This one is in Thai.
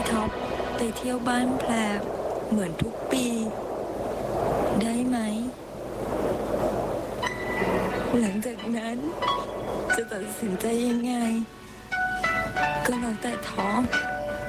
ท็อปไปเที่ยวบ้านแพรเหมือนทุกปีได้ไหมหลังจากนั้นจะตัดสินใจยังไงก็แล้วแต่ท็อป